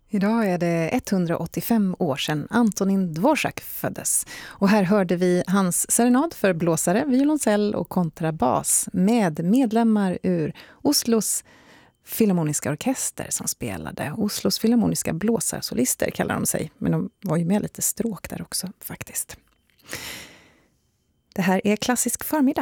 Idag är det 185 år sedan Antonín Dvořák föddes. Och här hörde vi hans serenad för blåsare, violoncell och kontrabas med medlemmar ur Oslos filharmoniska orkester som spelade. Oslos filharmoniska blåsarsolister kallar de sig, men de var ju med lite stråk där också faktiskt. Det här är Klassisk förmiddag.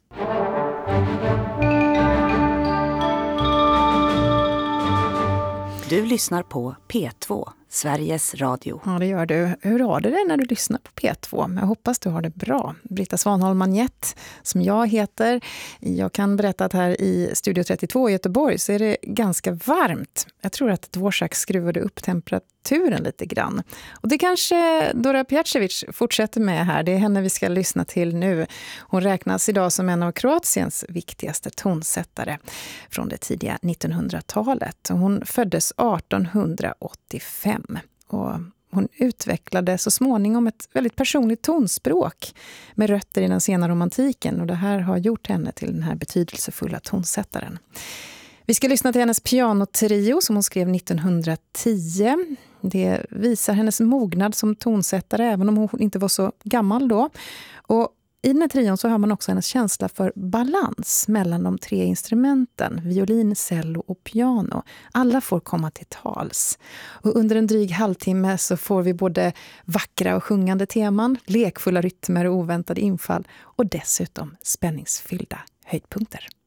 Du lyssnar på P2, Sveriges Radio. Ja, det gör du. Hur har du det när du lyssnar på P2? Jag hoppas du har det bra. Britta Svanholm-Magnett, som jag heter. Jag kan berätta att här i Studio 32 i Göteborg så är det ganska varmt. Jag tror att Dvořák skruvade upp temperaturen lite grann. Och det kanske Dora Pejacevic fortsätter med här. Det är henne vi ska lyssna till nu. Hon räknas idag som en av Kroatiens viktigaste tonsättare från det tidiga 1900-talet. Hon föddes 1885. Och hon utvecklade så småningom ett väldigt personligt tonspråk med rötter i den sena romantiken, och det här har gjort henne till den här betydelsefulla tonsättaren. Vi ska lyssna till hennes pianotrio som hon skrev 1910. Det visar hennes mognad som tonsättare, även om hon inte var så gammal då. Och i den här trion så hör man också hennes känsla för balans mellan de tre instrumenten, violin, cello och piano. Alla får komma till tals. Och under en dryg halvtimme så får vi både vackra och sjungande teman, lekfulla rytmer och oväntade infall och dessutom spänningsfyllda höjdpunkter.